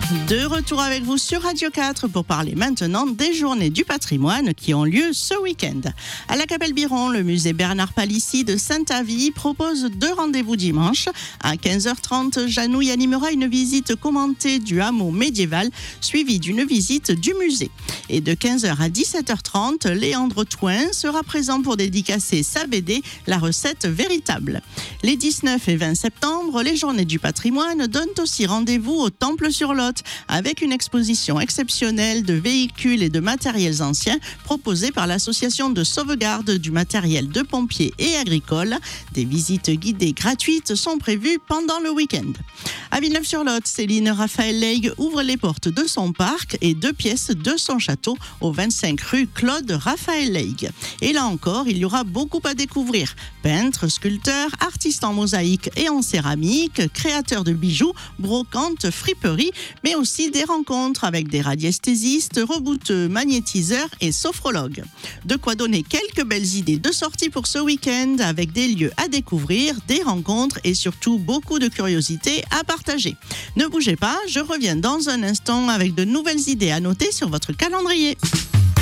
De retour avec vous sur Radio 4 pour parler maintenant des journées du patrimoine qui ont lieu ce week-end. À la Capelle-Biron, le musée Bernard Palissy de Saint-Avy propose 2 rendez-vous dimanche. À 15h30, Janouille animera une visite commentée du hameau médiéval suivie d'une visite du musée. Et de 15h à 17h30, Léandre Touin sera présent pour dédicacer sa BD La recette véritable. Les 19 et 20 septembre, les journées du patrimoine donnent aussi rendez-vous au Temple-sur-Lot avec une exposition exceptionnelle de véhicules et de matériels anciens proposée par l'association de sauvegarde du matériel de pompiers et agricoles. Des visites guidées gratuites sont prévues pendant le week-end. À Villeneuve-sur-Lot, Céline Raphaël Leigh ouvre les portes de son parc et 2 pièces de son château au 25 rue Claude Raphaël Leigh. Et là encore, il y aura beaucoup à découvrir. Peintre, sculpteur, artiste en mosaïque et en céramique, créateur de bijoux, brocantes, friperies, mais aussi des rencontres avec des radiesthésistes, rebouteux, magnétiseurs et sophrologues. De quoi donner quelques belles idées de sortie pour ce week-end avec des lieux à découvrir, des rencontres et surtout beaucoup de curiosités à partager. Ne bougez pas, je reviens dans un instant avec de nouvelles idées à noter sur votre calendrier.